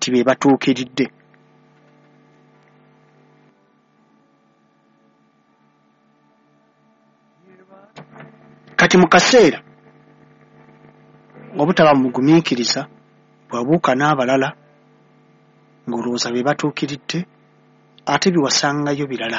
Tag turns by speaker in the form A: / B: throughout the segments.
A: nti be batuukiridde. Kati mu kaseera obutaba mugumiikiriza bwabuuka n'abalala ng'olowooza be batuukiridde ate biwasangayo birala.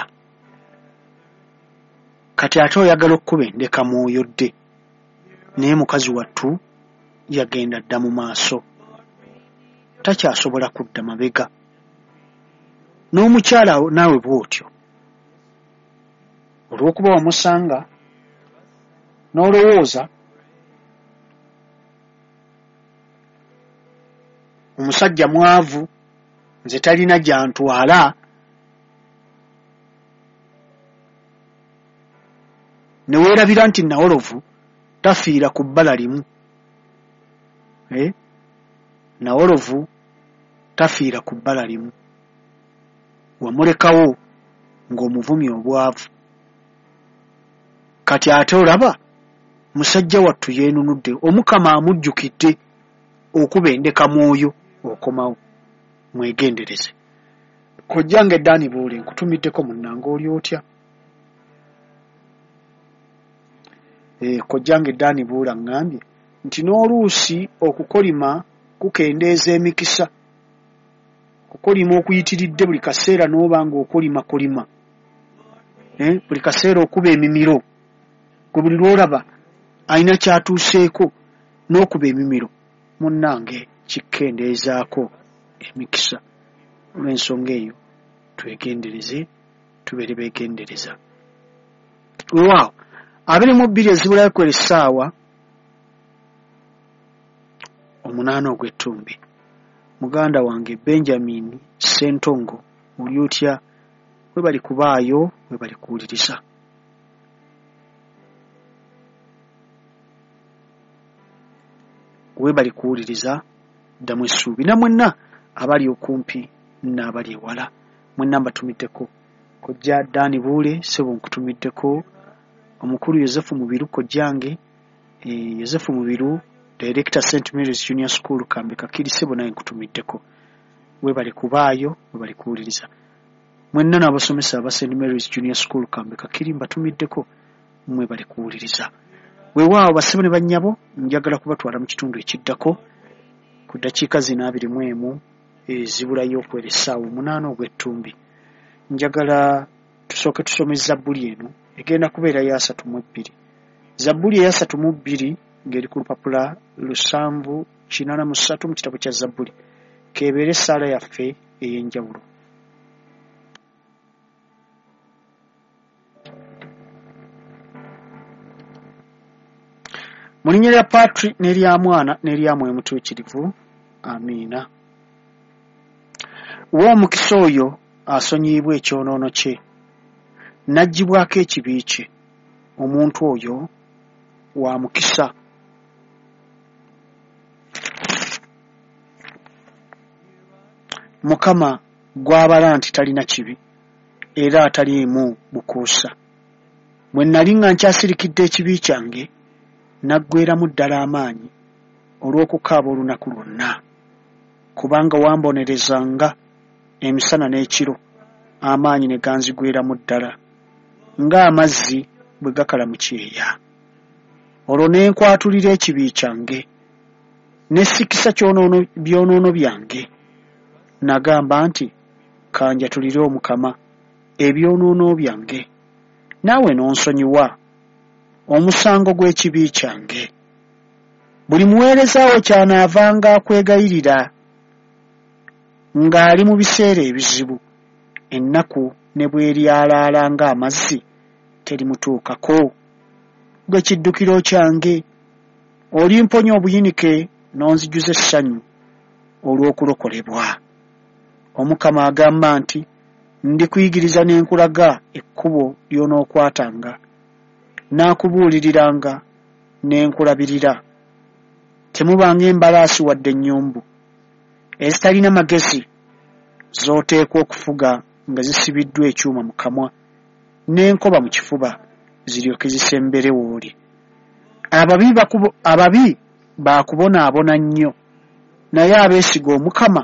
A: Kati ate oyagala okkuba endeka mwoyo dde naye mukazi wattu yagenda dda mu maaso, takyasobola kudda mabega. N'omukyala naawe bw'otyo olw'okuba wamusanga n'olowooza omusajja mwavu nze talina gyantwala, ne weerabira nti Nawolovu tafiira ku bbala limu. Nawolovu tafiira ku bbala limu. Wamulekawo ng'omuvumya obwavu. Kati ate olaba musajja wattu yeenunudde, Omukama amujjukidde okuba endeka mwoyo okomawo. Mwegendereze. Kojjange Dani Buule nkutumiddeko munnange oli otya? Kojjange Dani Buule aŋŋambye nti n'oluusi okukolima kukendeeza emikisa. Kukolima okuyitiridde buli kaseera n'oba ng'okolima. Buli kaseera okuba emimiro. Gwe buli lw'olaba alina kyatuuseeko n'okuba emimiro. Munnange kikendeezaako emikisa. Olw'ensonga eyo twegendereze, tubeere beegendereza. Weewaawo 22 ezibulayo ku essaawa 8 ogw'Ettumbi. Muganda wange Benjamin Ssentongo oli otya? We bali kubaayo, we bali kuwuliriza. We bali kuwuliriza ddamu essuubi. Na mwenna abali okumpi n'abali ewala mwenna mbatumiddeko. Kojja Dani Buule sebo nkutumiddeko. Omukulu Yosefu Mubiru kojjange, Yosefu Mubiru Director St. Mary's Junior School Kambe Kakiri sebo naye nkutumiddeko. We bali kubaayo, we bali kuwuliriza. Mwenna n'abasomesa aba St. Mary's Junior School Kambe Kakiri mbatumiddeko, mwe bali kuwuliriza. Weewaawo basebo ne bannyabo njagala kubatwala mu kitundu ekiddako ku ddakiika 21 ezibulayo okwera essaawa 8 ogw'Ettumbi. Njagala tusooke tusome Zabbuli eno egenda kubeera ya 32. Zabbuli eya 32 ng'eri ku lupapula 783 mu kitabo kya Zabbuli. Kebeere essaala yaffe ey'enjawulo. Mu linnya lya Patrick n'erya Mwana n'erya Mwoyo Mutuukirivu. Amiina. Wa omukisa oyo asonyiibwa ekyonoono kye n'aggyibwako ekibi kye. Omuntu oyo wa mukisa. Mukama gw'abala nti talina kibi era ataliimu bukuusa. Bwe nnali nga nkyasirikidde ekibi kyange naggweeramu ddala amaanyi olw'okukaaba olunaku lwonna. Kubanga wambonerezanga emisana n'ekiro, amaanyi ne ganzigweramu ddala ng'amazzi bwe gakala mu kyeya. Olwo ne nkwatulira ekibi kyange ne sikisa byonoono byange. Nagamba nti kanjatulire Omukama ebyonoono byange, naawe n'onsonyiwa omusango gw'ekibi kyange. Buli muweerezaawo kyanaavanga akwegayirira ng'ali mu biseera ebizibu, ennaku ne bw'eryalaala ng'amazzi terimutuukako. Gwe kiddukiro kyange, olimponya obuyinike n'onzijuza essanyu olw'okulokolebwa. Omukama agamba nti ndikuyigiriza ne nkulaga ekkubo ly'onookwatanga, n'akubuuliriranga ne nkulabirira. Temubanga embalaasi wadde ennyumbu ezitalina magezi z'oteekwa okufuga nga zisibiddwa ekyuma mu kamwa n'enkoba mu kifuba ziryoke zisembere w'oli. Ababi baakubonaabona nnyo, naye abeesiga Omukama